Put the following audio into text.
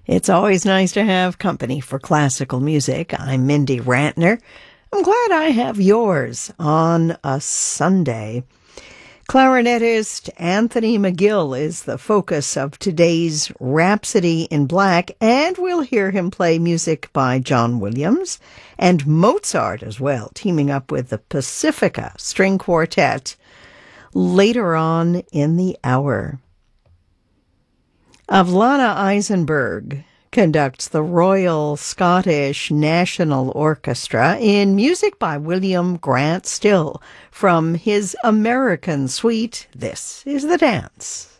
It's always nice to have company for classical music. I'm Mindy Rantner. I'm glad I have yours on a Sunday. Clarinetist Anthony McGill is the focus of today's Rhapsody in Black, and we'll hear him play music by John Williams and Mozart as well, teaming up with the Pacifica String Quartet later on in the hour. Avlana Eisenberg conducts the Royal Scottish National Orchestra in music by William Grant Still from his American suite, This is the Dance.